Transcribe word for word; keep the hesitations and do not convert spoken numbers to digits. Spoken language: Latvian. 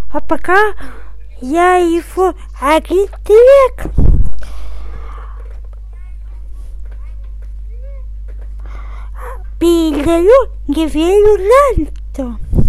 А пока я его архитект. Передаю Гевелю Ланту.